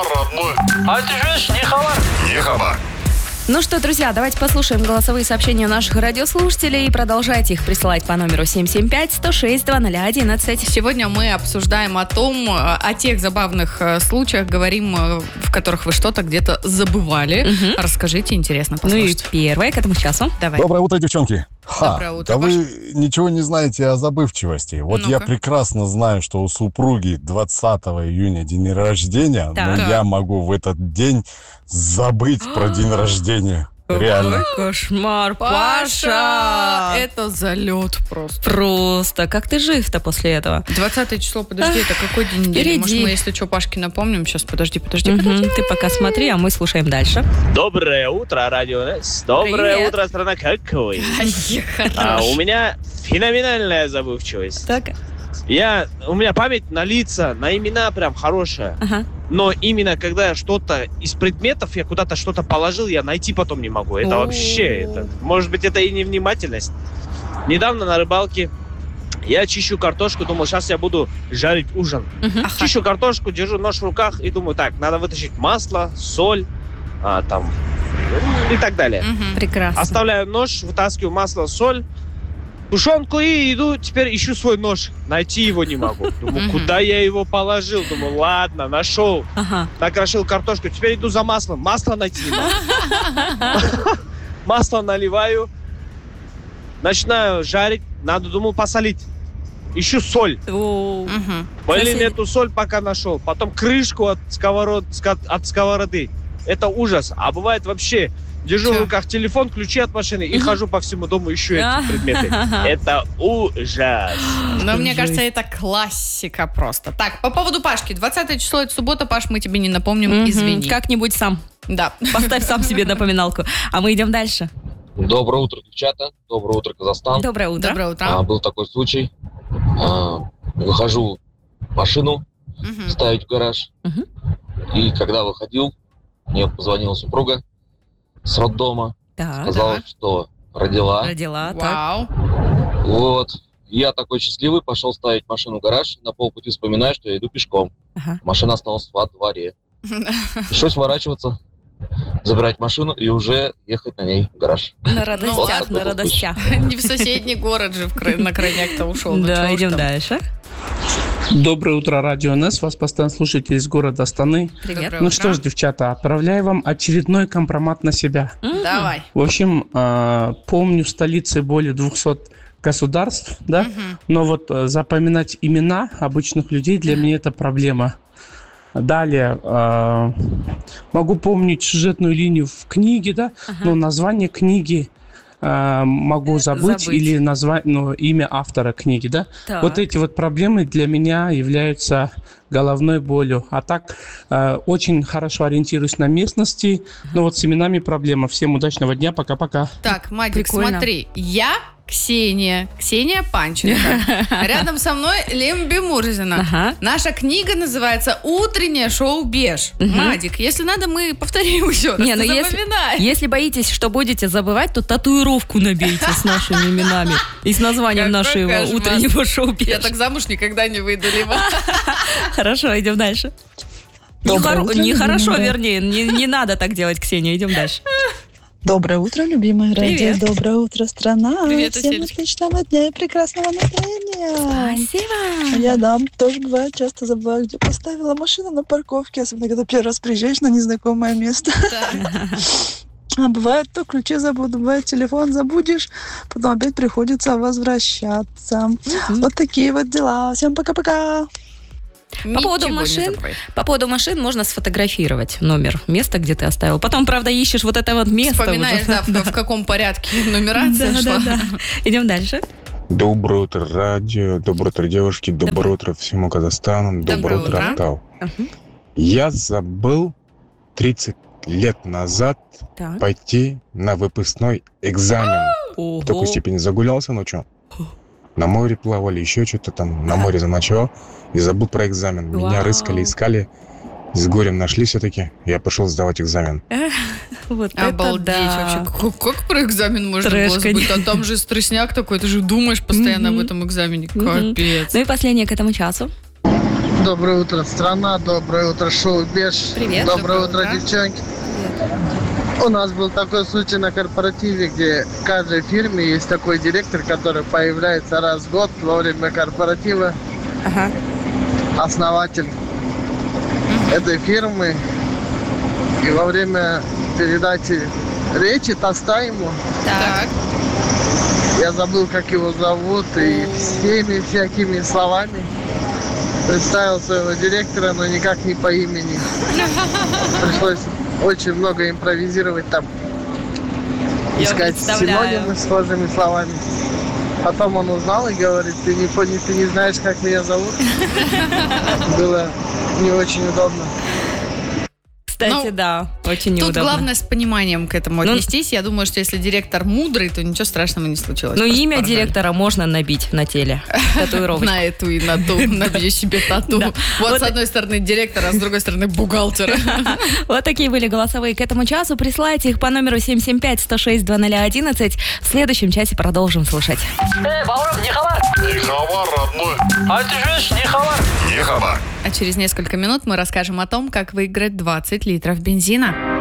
родной. А ты же не хабар. Не хабар. Ну что, друзья, давайте послушаем голосовые сообщения наших радиослушателей и продолжайте их присылать по номеру 775-106-0011. Сегодня мы обсуждаем о тех забавных случаях, говорим, в которых вы что-то где-то забывали. Расскажите, интересно послушать. Ну и первое к этому часу. Давай. Доброе утро, девчонки. Доброе утро, Да вы ничего не знаете о забывчивости. Вот Ну-ка. я прекрасно знаю, что у супруги 20 июня день рождения, но Так. я могу в этот день забыть про день рождения. Реально. Кошмар, Паша! Это залет просто. Просто, как ты жив-то после этого? 20 число, подожди, это какой день недели? Впереди. Может, мы, если что, Пашке напомним? Сейчас, подожди. Ты пока смотри, а мы слушаем дальше. Доброе утро, радио Нес. Доброе Привет. утро, страна. Как вы? У меня феноменальная забывчивость. Так. У меня память на лица, на имена прям хорошая. Ага. Но именно когда что-то из предметов, я куда-то что-то положил, я найти потом не могу. Это вообще, может быть, это и невнимательность. Недавно на рыбалке я чищу картошку, думал, сейчас я буду жарить ужин. Чищу картошку, держу нож в руках и думаю, так, надо вытащить масло, соль, и так далее. Прекрасно. Оставляю нож, вытаскиваю масло, соль, тушенку и иду, теперь ищу свой нож. Найти его не могу. Думаю, куда я его положил? Думаю, ладно, нашел. Ага. Накрошил картошку, теперь иду за маслом. Масло найти не могу. Масло наливаю, начинаю жарить. Надо, думаю, посолить. Ищу соль. Блин, эту соль пока нашел. Потом крышку от сковороды. Это ужас. А бывает вообще... Держу в руках телефон, ключи от машины и хожу по всему дому, ищу эти предметы. Это ужас. Но мне кажется, это классика просто. Так, по поводу Пашки. 20 число, это суббота, Паш, мы тебе не напомним, извини. Как-нибудь сам. Да. Поставь сам себе напоминалку. А мы идем дальше. Доброе утро, девчата. Доброе утро, Казахстан. Доброе утро. Доброе утро. Был такой случай. Выхожу машину ставить в гараж. И когда выходил, мне позвонила супруга с роддома. Так. Сказала, что родила. Родила, так. Вау. Вот. Я такой счастливый, пошел ставить машину в гараж. На полпути вспоминаю, что я иду пешком. Ага. Машина осталась во дворе. Пришлось сворачиваться, забирать машину и уже ехать на ней в гараж. На радостях, Вот на такой радостях. Не в соседний город же на крайняк-то ушел. Ну, Да, чего ж идем там. дальше. Доброе утро, Радио НС. Вас постоянно слушатель из города Астаны. Привет. Доброе Ну утро. что ж, девчата, отправляю вам очередной компромат на себя. Давай. В общем, помню в столице более 200 государств, да? Но вот запоминать имена обычных людей для меня это проблема. Далее, могу помнить сюжетную линию в книге, да? Но название книги могу забыть. Или назвать, имя автора книги, да? Так. Вот эти вот проблемы для меня являются головной болью. А так, очень хорошо ориентируюсь на местности, но вот с именами проблема. Всем удачного дня, пока-пока. Так, Мадик, Прикольно. смотри. Я Ксения Панченко. Рядом со мной Лемби Мурзина. Ага. Наша книга называется «Утреннее шоу Беж». Мадик, если надо, мы повторим еще раз. Не, ну Ты если, запоминай. если боитесь, что будете забывать, то татуировку набейте с нашими именами и с названием Какой нашего кошмар. утреннего шоу. Я так замуж никогда не выйду, либо... Хорошо, идем дальше. Доброе утро, Нехорошо, любимая. вернее, не надо так делать, Ксения, идем дальше. Доброе утро, любимая радио. Привет. Доброе утро, страна. Привет, Всем Аселечка. отличного дня и прекрасного настроения. Спасибо. Я, да, тоже бывает, часто забываю, где поставила машину на парковке, особенно когда первый раз приезжаешь на незнакомое место. А бывает, то ключи забуду, бывает, телефон забудешь, потом опять приходится возвращаться. Вот такие вот дела. Всем пока-пока. По поводу машин можно сфотографировать номер, место, где ты оставил. Потом, правда, ищешь вот это вот место. Вспоминаешь, уже. да, в каком порядке нумерация шла. Да. Идем дальше. Доброе утро, радио. Доброе утро, девушки. Доброе утро всему Казахстану. Доброе утро, утро. Алтау. Я забыл 30 лет назад Так. пойти на выпускной экзамен. В такой степени загулялся ночью. На море плавали, еще что-то там, на море замочевал. И забыл про экзамен. Меня рыскали, искали. С горем нашли все-таки. Я пошел сдавать экзамен. Вот Обалдеть это да. вообще. Как про экзамен можно было Трэш, забыть? конечно. А там же стрессняк такой, ты же думаешь постоянно об этом экзамене. Капец. Ну и последнее к этому часу. Доброе утро, страна. Доброе утро, шоу Беш. Привет. Доброе утро, девчонки. У нас был такой случай на корпоративе, где в каждой фирме есть такой директор, который появляется раз в год во время корпоратива. Основатель этой фирмы. И во время передачи речи тоста ему. Так. Я забыл, как его зовут, и всеми всякими словами представил своего директора, но никак не по имени. Пришлось очень много импровизировать там, искать синонимы с схожими словами. Потом он узнал и говорит: ты не знаешь, как меня зовут. Было не очень удобно. Кстати, да, очень неудобно. Тут главное с пониманием к этому отнестись. Я думаю, что если директор мудрый, то ничего страшного не случилось. Ну, имя директора можно набить на теле. Татуировочку. На эту и на ту. Набью себе тату. Вот с одной стороны директор, а с другой стороны бухгалтер. Вот такие были голосовые к этому часу. Присылайте их по номеру 775-106-2011. В следующем часе продолжим слушать. Бауров, не хабар? Не хабар, родной. А ты же не хабар? Не хабар. А через несколько минут мы расскажем о том, как выиграть 20 литров бензина.